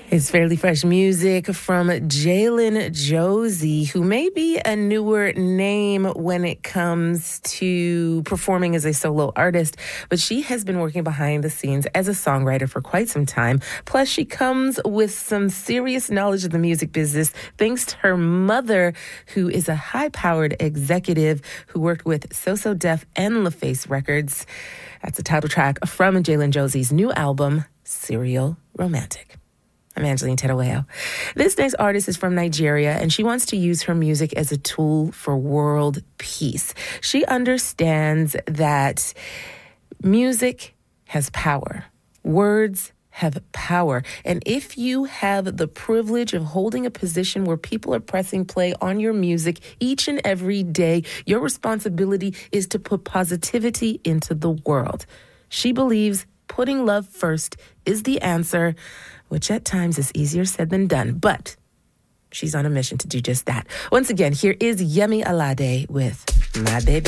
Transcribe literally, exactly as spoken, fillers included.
It's fairly fresh music from Jalen Josie, who may be a newer name when it comes to performing as a solo artist, but she has been working behind the scenes as a songwriter for quite some time. Plus, she comes with some serious knowledge of the music business thanks to her mother, who is a high-powered executive who worked with So So Def and LaFace Records. That's the title track from Jalen Josie's new album, Serial Romantic. I'm Angeline Tedaweo. This next artist is from Nigeria, and she wants to use her music as a tool for world peace. She understands that music has power. Words have power. And if you have the privilege of holding a position where people are pressing play on your music each and every day, your responsibility is to put positivity into the world. She believes putting love first is the answer, which at times is easier said than done, but she's on a mission to do just that. Once again, here is Yemi Alade with My Baby.